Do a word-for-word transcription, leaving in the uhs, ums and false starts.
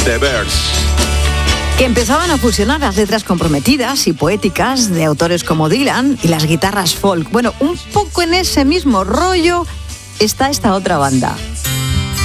The Byrds. Que empezaban a fusionar las letras comprometidas y poéticas de autores como Dylan y las guitarras folk. Bueno, un poco en ese mismo rollo está esta otra banda,